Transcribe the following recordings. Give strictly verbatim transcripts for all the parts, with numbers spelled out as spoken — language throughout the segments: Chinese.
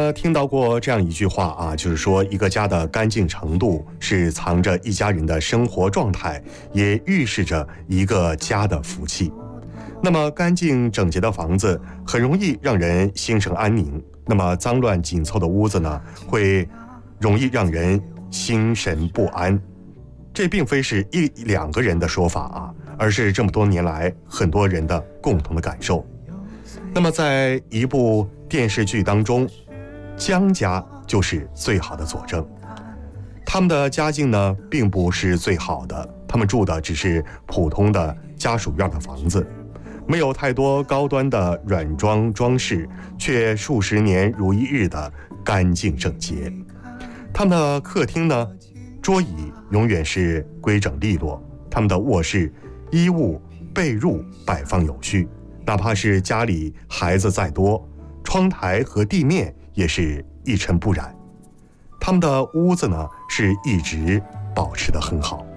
么听到过这样一句话啊，就是说一个家的干净程度是藏着一家人的生活状态，也预示着一个家的福气。那么干净整洁的房子很容易让人心神安宁，那么脏乱紧凑的屋子呢，会容易让人心神不安。这并非是一两个人的说法啊，而是这么多年来很多人的共同的感受。那么在一部电视剧当中，江家就是最好的佐证。他们的家境呢并不是最好的，他们住的只是普通的家属院的房子，没有太多高端的软装装饰，却数十年如一日的干净整洁。他们的客厅呢，桌椅永远是规整利落，他们的卧室衣物被褥摆放有序，哪怕是家里孩子再多，窗台和地面也是一尘不染。他们的屋子呢，是一直保持得很好。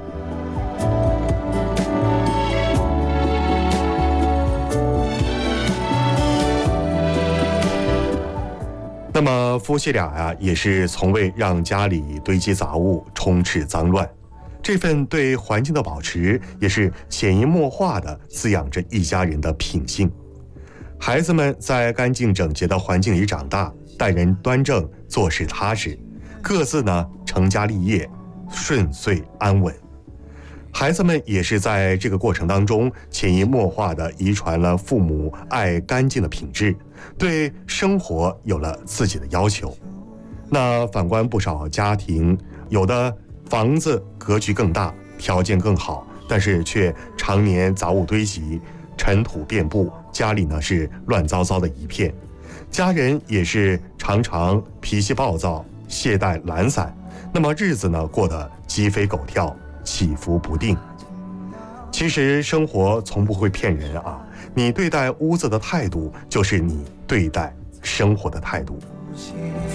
那么夫妻俩呀、啊，也是从未让家里堆积杂物，充斥脏乱。这份对环境的保持，也是潜移默化地滋养着一家人的品性。孩子们在干净整洁的环境里长大，待人端正，做事踏实，各自呢成家立业，顺遂安稳。孩子们也是在这个过程当中潜移默化地遗传了父母爱干净的品质，对生活有了自己的要求。那反观不少家庭，有的房子格局更大，条件更好，但是却常年杂物堆积，尘土遍布，家里呢是乱糟糟的一片。家人也是常常脾气暴躁，懈怠懒散，那么日子呢过得鸡飞狗跳，起伏不定。其实生活从不会骗人啊，你对待屋子的态度，就是你对待生活的态度。